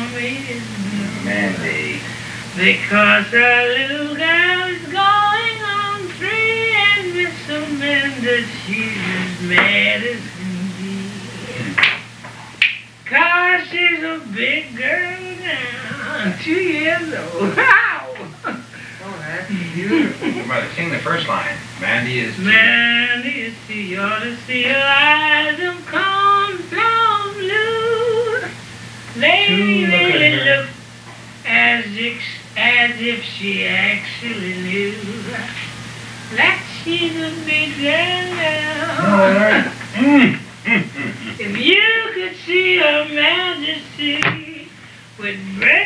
me is blue. Mandy. Because our little girl is going on free, and Miss Amanda, she's as mad as can be. 'Cause she's a big girl now, 2 years old. Wow! Oh, that's beautiful. Brother, sing the first line. Mandy is... Mandy, you ought to see her eyes of cornflower blue. They really look as if she actually knew that she's a big girl now. If you could see her majesty with breath